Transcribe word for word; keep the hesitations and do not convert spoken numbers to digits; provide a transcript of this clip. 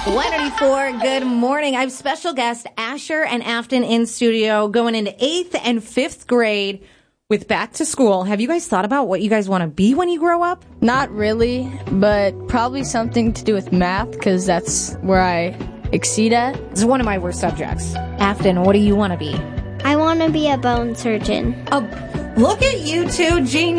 one ninety-four, good morning. I have special guest Asher and Afton in studio going into eighth and fifth grade with back to school. Have you guys thought about what you guys want to be when you grow up? Not really, but probably something to do with math because that's where I exceed at. This is one of my worst subjects. Afton, what do you want to be? I want to be a bone surgeon. Oh, look at you two, genius.